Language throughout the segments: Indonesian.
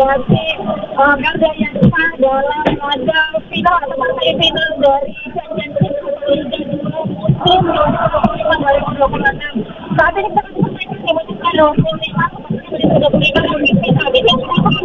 menghadapi Garuda Yaksa dalam laga final atau semifinal dari Championship Liga 2 tim 2025-2026. Saat ini kita menyampaikan dibutuhkan 25 kondisi saat ini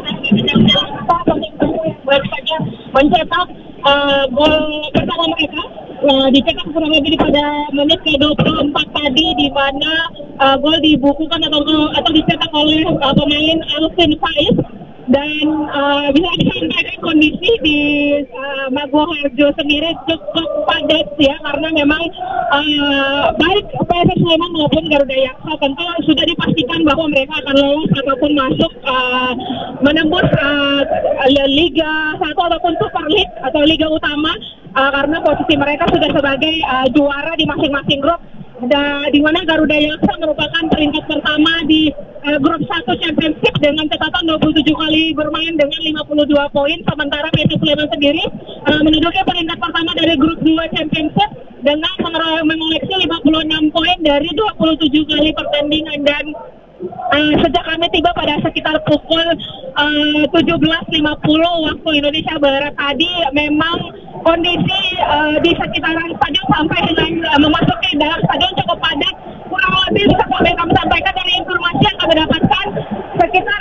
baru saja mencetak gol pertama mereka dicetak kurang lebih pada menit ke-24 tadi, di mana gol dibukukan atau dicetak oleh pemain Alvin Faiz. Dan bisa disampaikan kondisi di Maguwo Harjo sendiri cukup padat ya, karena memang baik PSS Sleman maupun Garuda Yaksa tentu sudah dipastikan bahwa mereka akan lolos ataupun masuk menembus Liga 1 ataupun Super League atau Liga Utama, karena posisi mereka sudah sebagai juara di masing-masing grup. Di mana Garuda Yaksa merupakan peringkat pertama di grup 1 Championship dengan catatan 27 kali bermain dengan 52 poin, sementara PSS Sleman sendiri menduduki peringkat pertama dari grup 2 Championship dengan mengoleksi 56 poin dari 27 kali pertandingan. Dan sejak kami tiba pada sekitar pukul 17.50 waktu Indonesia Barat tadi, memang kondisi di sekitaran stadion sampai dengan memasuki dalam stadion cukup padat. Kurang lebih bisa kami sampaikan dari informasi yang kami dapatkan, sekitar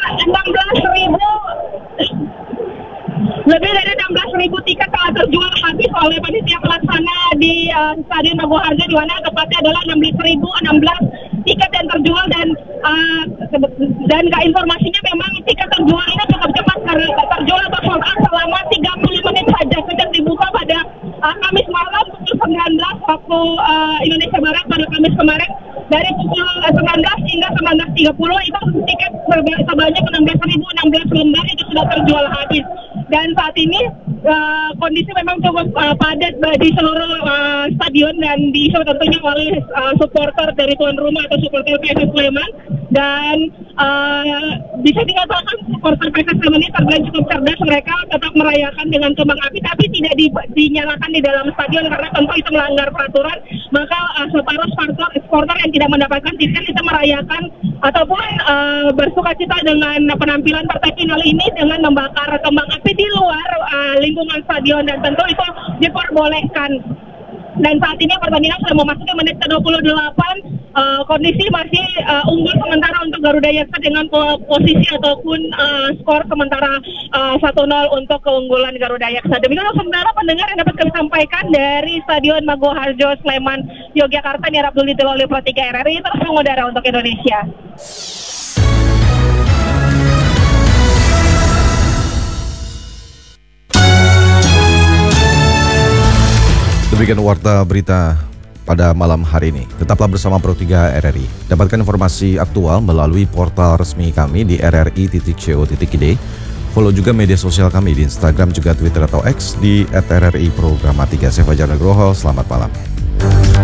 16.000 lebih dari 16.000 tiket telah terjual habis oleh panitia pelaksana di Stadion Maguwo Harjo, di mana tepatnya adalah 16.016 tiket yang terjual. Dan informasinya memang tiket terjual ini cukup cepat karena terjual atau sold out selama 30 menit saja sejak dibuka pada Kamis malam pukul 19 waktu Indonesia Barat pada Kamis kemarin. Dari pukul 19 hingga 19.30 itu tiket sebanyak 16.016 lembar itu sudah terjual habis. Dan saat ini kondisi memang cukup padat di seluruh stadion dan diisi tentunya oleh supporter dari tuan rumah atau supporter PSS Sleman. Dan bisa dikatakan supporter PSS Sleman ini terbilang cukup cerdas, mereka tetap merayakan dengan kembang api tapi tidak dinyalakan di dalam stadion karena tentu itu melanggar peraturan. Maka separuh supporter yang tidak mendapatkan tiket itu merayakan ataupun bersukacita dengan penampilan partai final ini dengan membakar kembang api di luar lingkungan stadion, dan tentu itu diperbolehkan. Dan saat ini pertandingan sudah memasuki menit ke-28, kondisi masih unggul sementara untuk Garuda Yaksa dengan posisi ataupun skor sementara 1-0 untuk keunggulan Garuda Yaksa. Demikian sementara pendengar yang dapat kami sampaikan dari Stadion Maguwo Harjo, Sleman, Yogyakarta. Nia Abdul Little Pro 3 RRI terus mengudara untuk Indonesia. Demikian warta berita pada malam hari ini. Tetaplah bersama Pro 3 RRI. Dapatkan informasi aktual melalui portal resmi kami di rri.co.id. Follow juga media sosial kami di Instagram juga Twitter atau X di @rri Programa 3. Saya Fajar Nugroho, selamat malam.